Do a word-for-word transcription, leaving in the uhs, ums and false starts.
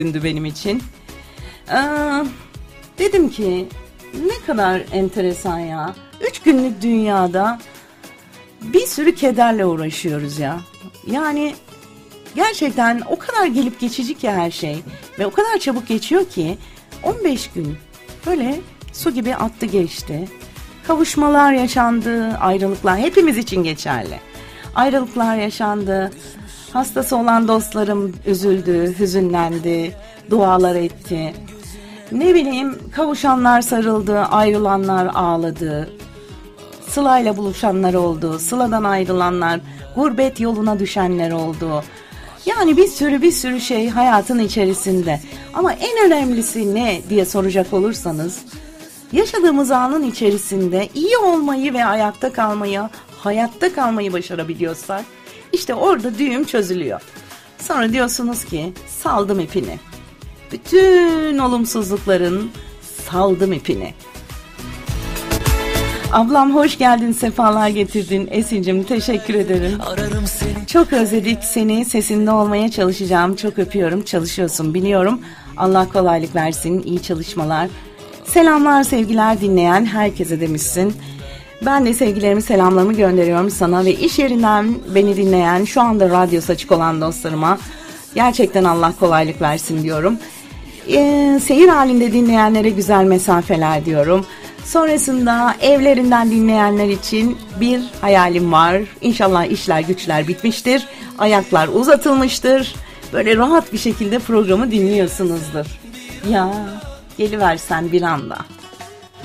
gündü benim için. Ee, dedim ki ne kadar enteresan ya. Üç günlük dünyada bir sürü kederle uğraşıyoruz ya. Yani gerçekten o kadar gelip geçici ki her şey ve o kadar çabuk geçiyor ki on beş gün böyle su gibi attı geçti. Kavuşmalar yaşandı, ayrılıklar hepimiz için geçerli. Ayrılıklar yaşandı. Hastası olan dostlarım üzüldü, hüzünlendi, dualar etti. Ne bileyim, kavuşanlar sarıldı, ayrılanlar ağladı. Sıla'yla buluşanlar oldu, Sıla'dan ayrılanlar, gurbet yoluna düşenler oldu. Yani bir sürü bir sürü şey hayatın içerisinde. Ama en önemlisi ne diye soracak olursanız, yaşadığımız anın içerisinde iyi olmayı ve ayakta kalmayı, hayatta kalmayı başarabiliyorsak, işte orada düğüm çözülüyor. Sonra diyorsunuz ki saldım ipini. Bütün olumsuzlukların saldım ipini. Ablam hoş geldin, sefalar getirdin. Esin'cim teşekkür ederim. Çok özledik seni, sesinde olmaya çalışacağım. Çok öpüyorum, çalışıyorsun biliyorum. Allah kolaylık versin, iyi çalışmalar. Selamlar, sevgiler dinleyen herkese demişsin. Ben de sevgilerimi, selamlarımı gönderiyorum sana ve iş yerinden beni dinleyen, şu anda radyosu açık olan dostlarıma gerçekten Allah kolaylık versin diyorum. Ee, seyir halinde dinleyenlere güzel mesafeler diyorum. Sonrasında evlerinden dinleyenler için bir hayalim var. İnşallah işler güçler bitmiştir, ayaklar uzatılmıştır. Böyle rahat bir şekilde programı dinliyorsunuzdur. Ya geliversen bir anda.